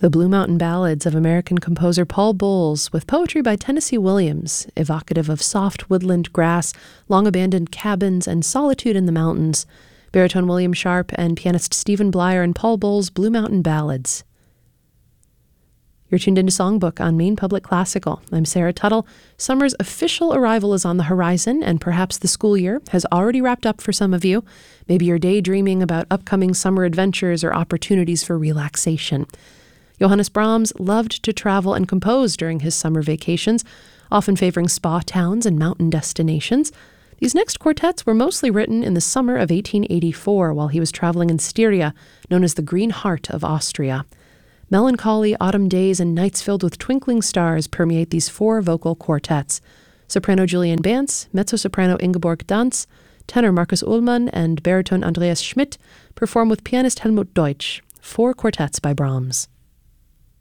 The Blue Mountain Ballads of American composer Paul Bowles, with poetry by Tennessee Williams, evocative of soft woodland grass, long-abandoned cabins, and solitude in the mountains. Baritone William Sharp and pianist Stephen Blyer and Paul Bowles' Blue Mountain Ballads. You're tuned into Songbook on Maine Public Classical. I'm Sarah Tuttle. Summer's official arrival is on the horizon, and perhaps the school year has already wrapped up for some of you. Maybe you're daydreaming about upcoming summer adventures or opportunities for relaxation. Johannes Brahms loved to travel and compose during his summer vacations, often favoring spa towns and mountain destinations. These next quartets were mostly written in the summer of 1884 while he was traveling in Styria, known as the Green Heart of Austria. Melancholy autumn days and nights filled with twinkling stars permeate these four vocal quartets. Soprano Julian Bantz, mezzo-soprano Ingeborg Danz, tenor Markus Ullmann, and baritone Andreas Schmidt perform with pianist Helmut Deutsch. Four quartets by Brahms.